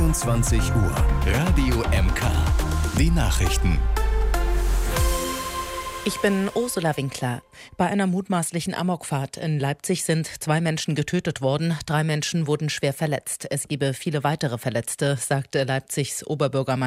22 Uhr. Radio MK. Die Nachrichten. Ich bin Ursula Winkler. Bei einer mutmaßlichen Amokfahrt in Leipzig sind 2 Menschen getötet worden, 3 Menschen wurden schwer verletzt. Es gebe viele weitere Verletzte, sagte Leipzigs Oberbürgermeister